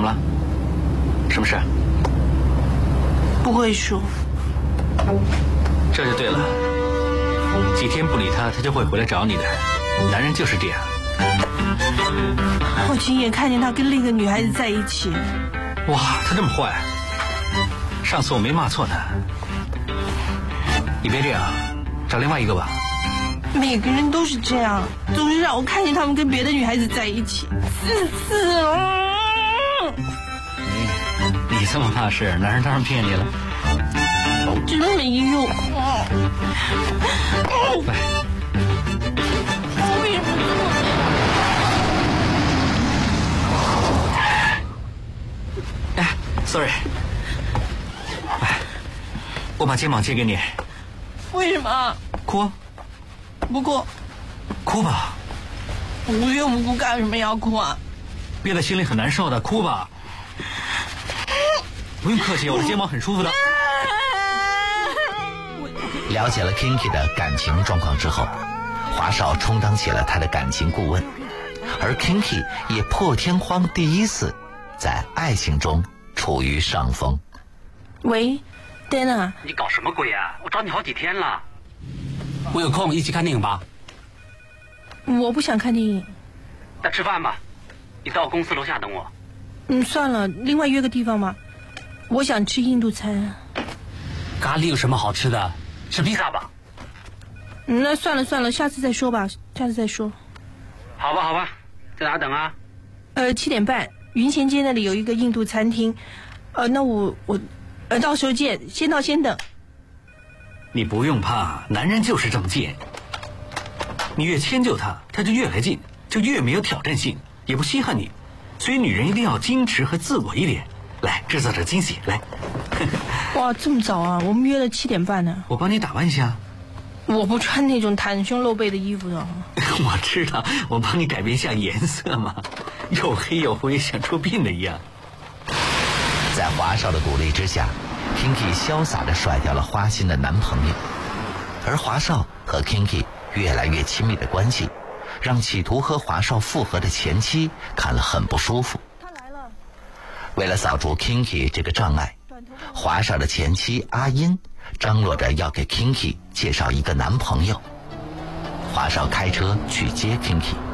么了？什么事？ 不会说。 这就对了，几天不理他，他就会回来找你的。男人就是这样。 我亲眼看见他跟另一个女孩子在一起。 哇，他这么坏！上次我没骂错他。你别这样，找另外一个吧。 每个人都是这样，总是让我看见他们跟别的女孩子在一起，4次了。 你这么怕事，男人当然骗你了。 真没用。 来， 为什么这么？ 哎 ，sorry。哎，我把肩膀借给你。 为什么？ 哭。 不哭。 哭吧。 无缘无故干什么要哭啊？ 憋在心里很难受的，哭吧。不用客气，我的肩膀很舒服的。 了解了 Kinky 的感情状况之后，华少充当起了他的感情顾问，而 Kinky 也破天荒第一次在爱情中处于上风。 喂 ，Dana， 你搞什么鬼啊？我找你好几天了。我有空一起看电影吧。 我不想看电影。 那吃饭吧，你到公司楼下等我。 算了，另外约个地方吧。我想吃印度餐。 咖喱有什么好吃的？吃披萨吧。 那算了，下次再说吧，下次再说。 好吧，在哪等啊 ？7点半，云贤街那里有一个印度餐厅。那我到时候见，先到先等。 你不用怕，男人就是这么贱。你越迁就他，他就越来劲，就越没有挑战性，也不稀罕你。所以女人一定要矜持和自我一点，来制造点惊喜，来。 哇，这么早啊？我们约了7点半呢。 我帮你打扮一下。 我不穿那种袒胸露背的衣服的。 我知道，我帮你改变一下颜色嘛，又黑又灰，像出殡的一样。 在华少的鼓励之下， Kinky 潇洒地甩掉了花心的男朋友，而华少和 Kinky 越来越亲密的关系，让企图和华少复合的前妻看了很不舒服。 他来了。 为了扫除 Kinky 这个障碍，华少的前妻阿英张罗着要给 Kinky 介绍一个男朋友。华少开车去接 Kinky。